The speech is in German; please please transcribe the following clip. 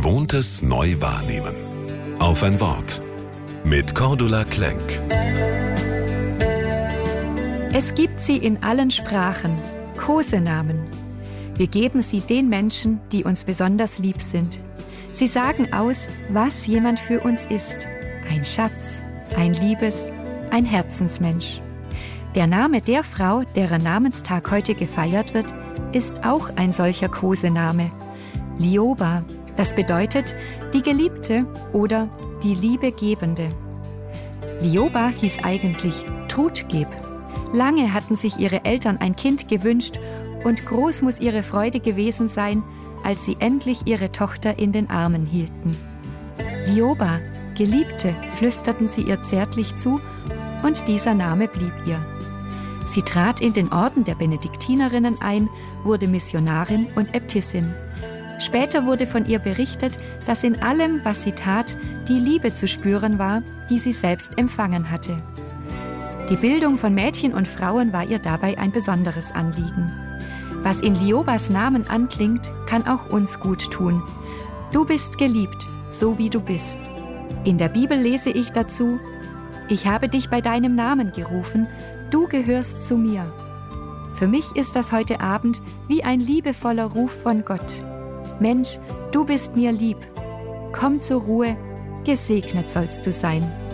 Gewohntes neu wahrnehmen. Auf ein Wort. Mit Cordula Klenk. Es gibt sie in allen Sprachen, Kosenamen. Wir geben sie den Menschen, die uns besonders lieb sind. Sie sagen aus, was jemand für uns ist. Ein Schatz, ein ein Herzensmensch. Der Name der Frau, deren Namenstag heute gefeiert wird, ist auch ein solcher Kosename. Lioba, das bedeutet die Geliebte oder die Liebegebende. Lioba hieß eigentlich Trudgeb. Lange hatten sich ihre Eltern ein Kind gewünscht und groß muss ihre Freude gewesen sein, als sie endlich ihre Tochter in den Armen hielten. Lioba, Geliebte, flüsterten sie ihr zärtlich zu und dieser Name blieb ihr. Sie trat in den Orden der Benediktinerinnen ein, wurde Missionarin und Äbtissin. Später wurde von ihr berichtet, dass in allem, was sie tat, die Liebe zu spüren war, die sie selbst empfangen hatte. Die Bildung von Mädchen und Frauen war ihr dabei ein besonderes Anliegen. Was in Liobas Namen anklingt, kann auch uns gut tun. Du bist geliebt, so wie du bist. In der Bibel lese ich dazu: Ich habe dich bei deinem Namen gerufen, du gehörst zu mir. Für mich ist das heute Abend wie ein liebevoller Ruf von Gott. Mensch, du bist mir lieb. Komm zur Ruhe, gesegnet sollst du sein.